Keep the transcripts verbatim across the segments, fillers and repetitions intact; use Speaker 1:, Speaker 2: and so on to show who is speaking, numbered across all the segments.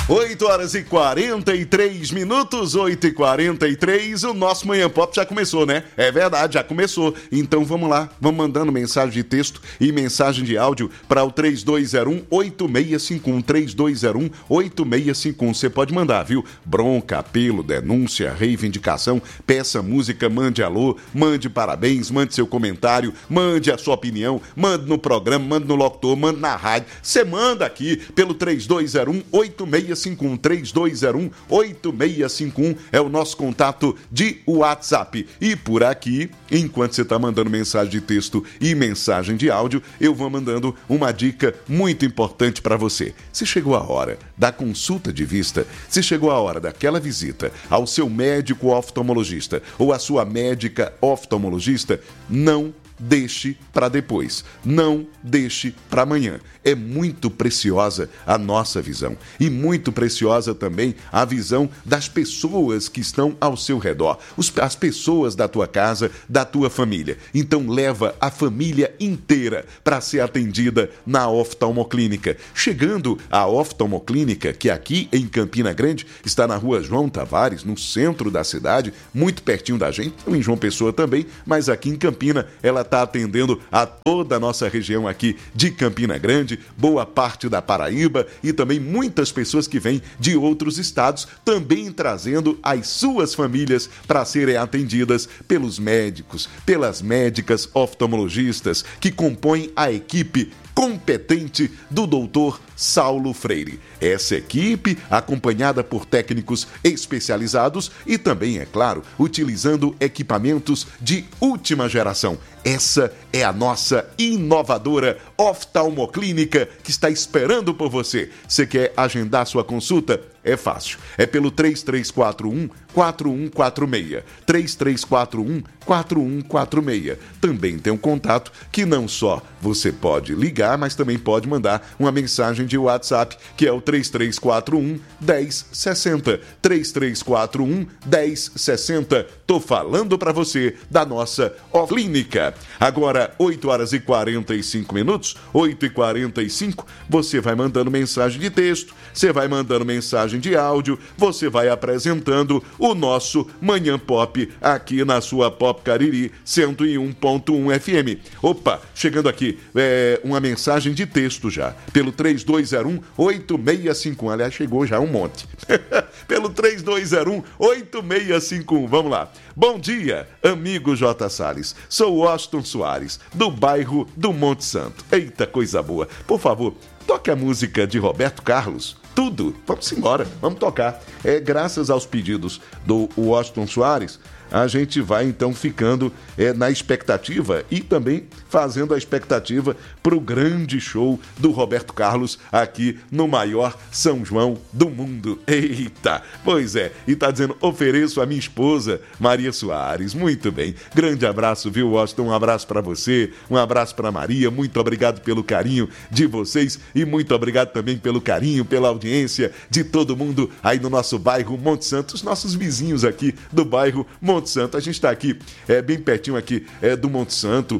Speaker 1: oito horas e quarenta e três minutos, oito e quarenta e três, o nosso Manhã Pop já começou, né? É verdade, já começou. Então vamos lá, vamos mandando mensagem de texto e mensagem de áudio para o três dois zero um, oito seis cinco um, três dois zero um, oito seis cinco um. Você pode mandar, viu? Bronca, apelo, denúncia, reivindicação, peça música, mande alô, mande parabéns, mande seu comentário, mande a sua opinião, mande no programa, mande no locutor, mande na rádio. Você manda aqui pelo três dois zero um, oito seis cinco um, três dois zero um, oito seis cinco um é o nosso contato de WhatsApp. E por aqui, enquanto você está mandando mensagem de texto e mensagem de áudio, eu vou mandando uma dica muito importante para você. Se chegou a hora da consulta de vista, se chegou a hora daquela visita ao seu médico oftalmologista ou à sua médica oftalmologista, não deixe para depois, não deixe para amanhã. É muito preciosa a nossa visão e muito preciosa também a visão das pessoas que estão ao seu redor, os, as pessoas da tua casa, da tua família. Então leva a família inteira para ser atendida na oftalmoclínica. Chegando à oftalmoclínica, que aqui em Campina Grande está na rua João Tavares, no centro da cidade, muito pertinho da gente, em João Pessoa também, mas aqui em Campina ela está atendendo a toda a nossa região aqui de Campina Grande, boa parte da Paraíba e também muitas pessoas que vêm de outros estados, também trazendo as suas famílias para serem atendidas pelos médicos, pelas médicas oftalmologistas que compõem a equipe competente do doutor Saulo Freire. Essa equipe, acompanhada por técnicos especializados e também, é claro, utilizando equipamentos de última geração. Essa é a nossa inovadora oftalmoclínica que está esperando por você. Você quer agendar sua consulta? É fácil. É pelo três três quatro um, quatro um quatro seis. três três quatro um, quatro um quatro seis. Também tem um contato que não só você pode ligar, mas também pode mandar uma mensagem de WhatsApp, que é o três três quatro um, um zero seis zero. três três quatro um, um zero seis zero. Tô falando para você da nossa clínica. Agora, oito horas e quarenta e cinco minutos, oito e quarenta e cinco, você vai mandando mensagem de texto, você vai mandando mensagem de áudio, você vai apresentando o nosso Manhã Pop aqui na sua Pop Cariri cento e um ponto um F M. Opa, chegando aqui, é, uma mensagem de texto já, pelo três dois zero um, oito seis cinco um. Aliás, chegou já um monte. Pelo três dois zero um, oito seis cinco um. Vamos lá. Bom dia, amigo J. Salles. Sou Washington Soares, do bairro do Monte Santo. Eita, coisa boa. Por favor, toque a música de Roberto Carlos. Tudo. Vamos embora, vamos tocar. É, graças aos pedidos do Washington Soares, a gente vai então ficando é, na expectativa e também fazendo a expectativa para o grande show do Roberto Carlos aqui no maior São João do mundo. Eita! Pois é, e tá dizendo, ofereço a minha esposa, Maria Soares. Muito bem, grande abraço, viu, Washington? Um abraço para você, um abraço para Maria, muito obrigado pelo carinho de vocês e muito obrigado também pelo carinho, pela audiência de todo mundo aí no nosso bairro Monte Santo, os nossos vizinhos aqui do bairro Monte Monte Santo. A gente está aqui, é, bem pertinho aqui é, do Monte Santo,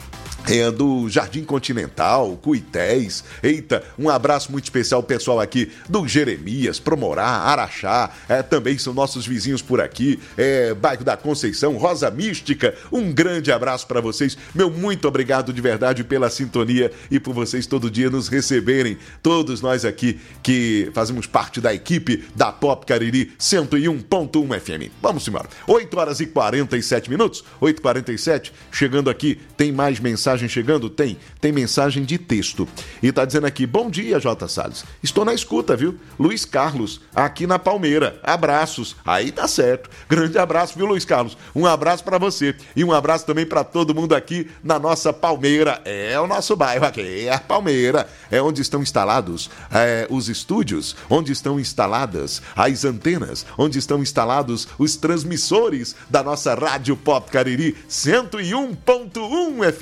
Speaker 1: é, do Jardim Continental, Cuités. Eita, um abraço muito especial ao pessoal aqui do Jeremias, Promorá, Araxá, é, também são nossos vizinhos por aqui, é, bairro da Conceição, Rosa Mística. Um grande abraço para vocês, meu muito obrigado de verdade pela sintonia e por vocês todo dia nos receberem, todos nós aqui que fazemos parte da equipe da Pop Cariri cento e um ponto um F M. Vamos embora. oito horas e quarenta e sete minutos, oito e quarenta e sete, chegando aqui, tem mais mensagem chegando? Tem, tem mensagem de texto. E tá dizendo aqui, bom dia, J. Salles. Estou na escuta, viu? Luiz Carlos, aqui na Palmeira. Abraços. Aí tá certo. Grande abraço, viu, Luiz Carlos? Um abraço para você. E um abraço também para todo mundo aqui na nossa Palmeira. É o nosso bairro aqui, é a Palmeira. É onde estão instalados é, os estúdios, onde estão instaladas as antenas, onde estão instalados os transmissores da nossa Rádio Pop Cariri cento e um ponto um F M.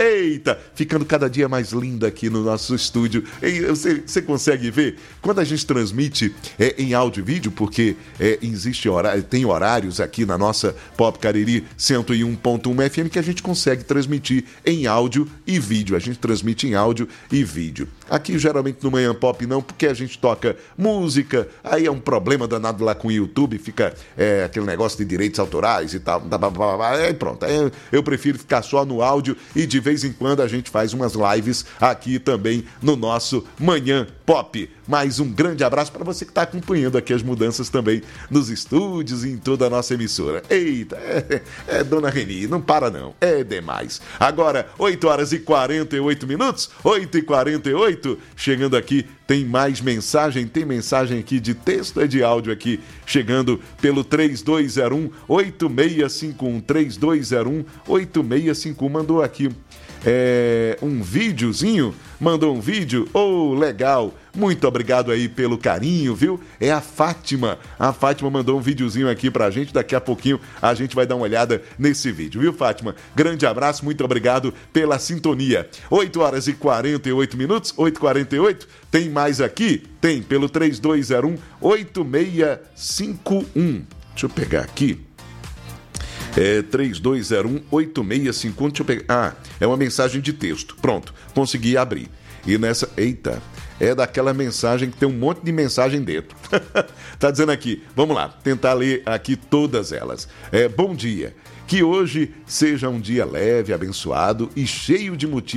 Speaker 1: Eita, ficando cada dia mais linda aqui no nosso estúdio. E você, você consegue ver? Quando a gente transmite é, em áudio e vídeo, porque é, existe horário, tem horários aqui na nossa Pop Cariri cento e um ponto um F M que a gente consegue transmitir em áudio e vídeo. A gente transmite em áudio e vídeo. Aqui, geralmente, no Manhã Pop, não, porque a gente toca música, aí é um problema danado lá com o YouTube, fica é, aquele negócio de direitos autorais e tal, aí pronto. Aí eu prefiro ficar só no áudio e de vez em quando a gente faz umas lives aqui também no nosso Manhã Pop. Mais um grande abraço para você que está acompanhando aqui as mudanças também nos estúdios e em toda a nossa emissora. Eita, é, é Dona Reni, não para não, é demais. Agora, oito horas e quarenta e oito minutos, oito e quarenta e oito, chegando aqui, tem mais mensagem, tem mensagem aqui de texto e de áudio aqui, chegando pelo três dois zero um, oito seis cinco um, três dois zero um, oito seis cinco um, mandou aqui é, um videozinho, mandou um vídeo, oh, legal, muito obrigado aí pelo carinho, viu? É a Fátima, a Fátima mandou um videozinho aqui pra gente, daqui a pouquinho a gente vai dar uma olhada nesse vídeo, viu, Fátima? Grande abraço, muito obrigado pela sintonia. oito horas e quarenta e oito minutos, oito e quarenta e oito, tem mais aqui? Tem, pelo três dois zero um, oito seis cinco um. Deixa eu pegar aqui. É três dois zero um, oito seis cinco um, deixa eu pegar. Ah, é uma mensagem de texto. Pronto, consegui abrir. E nessa, eita, é daquela mensagem que tem um monte de mensagem dentro. Tá dizendo aqui, vamos lá, tentar ler aqui todas elas. É, bom dia, que hoje seja um dia leve, abençoado e cheio de motivos